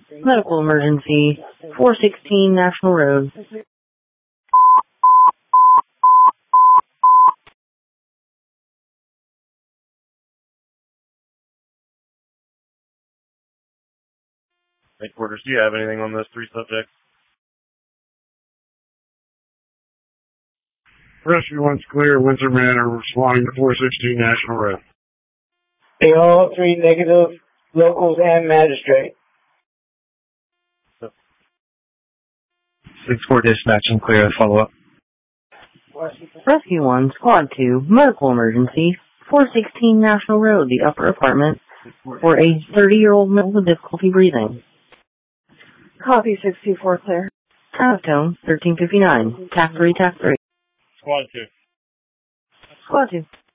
medical emergency, 416 National Road. Headquarters, do you have anything on those three subjects? Rescue 1's clear. Windsor Manor responding to 416 National Road. They all three negative, locals and magistrate. 6-4 dispatching clear. Follow up. Rescue 1, Squad 2, medical emergency, 416 National Road, the upper apartment, for a 30-year-old male with difficulty breathing. Copy 624 clear. Out of tone, 1359. TAC 3, TAC 3. Squad 2. Squad 2.